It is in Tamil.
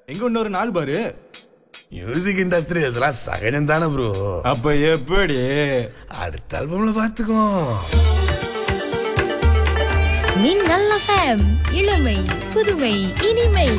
எங்க இன்னொரு நாள் பாரு. மியூசிக் இண்டஸ்ட்ரி இதெல்லாம் சகஜம் தானே ப்ரோ. அப்ப எப்படி அடுத்த ஆல்பம்ல பாத்துக்கோ. மின்னல் FM, இளமை புதுமை இனிமை.